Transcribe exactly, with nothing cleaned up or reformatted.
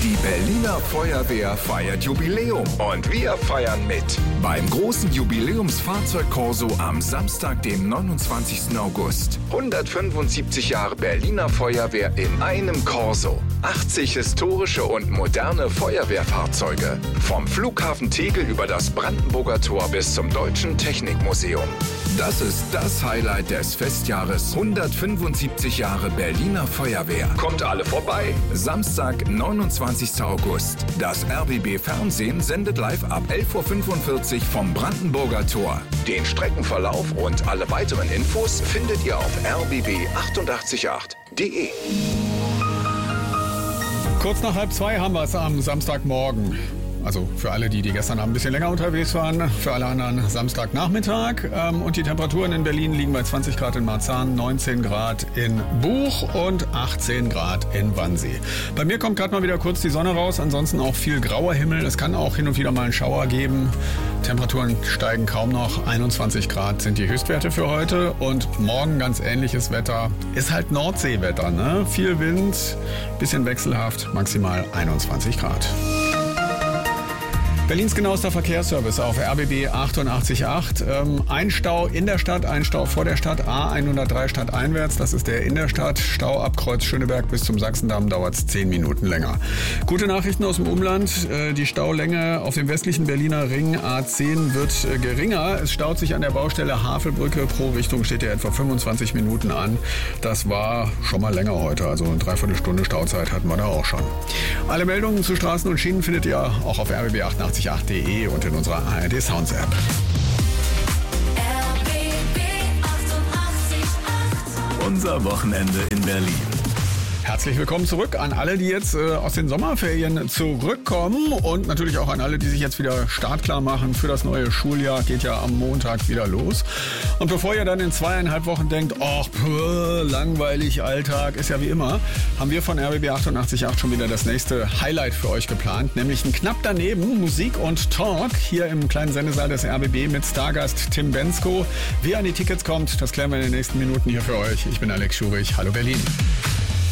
Die Berliner Feuerwehr feiert Jubiläum und wir feiern mit. Beim großen Jubiläumsfahrzeugkorso am Samstag, dem neunundzwanzigsten August. hundertfünfundsiebzig Jahre Berliner Feuerwehr in einem Korso. achtzig historische und moderne Feuerwehrfahrzeuge. Vom Flughafen Tegel über das Brandenburger Tor bis zum Deutschen Technikmuseum. Das ist das Highlight des Festjahres hundertfünfundsiebzig Jahre Berliner Feuerwehr. Kommt alle vorbei. Samstag, neunundzwanzigsten August. Das R B B Fernsehen sendet live ab elf Uhr fünfundvierzig vom Brandenburger Tor. Den Streckenverlauf und alle weiteren Infos findet ihr auf r b b achtundachtzig Komma acht punkt de. Kurz nach halb zwei haben wir es am Samstagmorgen. Also für alle, die, die gestern Abend ein bisschen länger unterwegs waren, für alle anderen Samstagnachmittag. Ähm, und die Temperaturen in Berlin liegen bei zwanzig Grad in Marzahn, neunzehn Grad in Buch und achtzehn Grad in Wannsee. Bei mir kommt gerade mal wieder kurz die Sonne raus, ansonsten auch viel grauer Himmel. Es kann auch hin und wieder mal einen Schauer geben. Temperaturen steigen kaum noch. einundzwanzig Grad sind die Höchstwerte für heute. Und morgen ganz ähnliches Wetter. Ist halt Nordseewetter, ne? Viel Wind, bisschen wechselhaft, maximal einundzwanzig Grad. Berlins genauester Verkehrsservice auf R B B achtundachtzig Komma acht. Ähm, ein Stau in der Stadt, ein Stau vor der Stadt, A hundertdrei stadteinwärts, das ist der in der Stadt. Stau ab Kreuz Schöneberg bis zum Sachsendamm dauert es zehn Minuten länger. Gute Nachrichten aus dem Umland. Äh, die Staulänge auf dem westlichen Berliner Ring A zehn wird äh, geringer. Es staut sich an der Baustelle Havelbrücke. Pro Richtung steht ja etwa fünfundzwanzig Minuten an. Das war schon mal länger heute, also eine Dreiviertelstunde Stauzeit hatten wir da auch schon. Alle Meldungen zu Straßen und Schienen findet ihr auch auf r b b achtundachtzig Komma acht punkt de und in unserer A R D Sounds App. Unser Wochenende in Berlin. Herzlich willkommen zurück an alle, die jetzt äh, aus den Sommerferien zurückkommen und natürlich auch an alle, die sich jetzt wieder startklar machen für das neue Schuljahr. Geht ja am Montag wieder los. Und bevor ihr dann in zweieinhalb Wochen denkt, ach, pff, langweilig, Alltag, ist ja wie immer, haben wir von R B B achtundachtzig Komma acht schon wieder das nächste Highlight für euch geplant, nämlich ein knapp daneben Musik und Talk hier im kleinen Sendesaal des R B B mit Stargast Tim Bendzko. Wie an die Tickets kommt, das klären wir in den nächsten Minuten hier für euch. Ich bin Alex Schurich. Hallo Berlin.